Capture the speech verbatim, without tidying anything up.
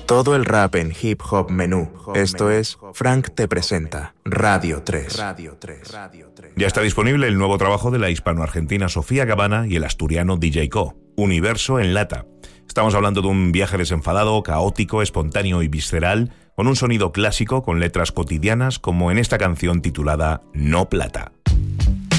Todo el rap en hip hop menú. Esto es Frank te presenta Radio tres. Ya está disponible el nuevo trabajo de la hispano-argentina Sofía Gavana y el asturiano D J Co, Universo en Lata. Estamos hablando de un viaje desenfadado, caótico, espontáneo y visceral, con un sonido clásico con letras cotidianas como en esta canción titulada No Plata.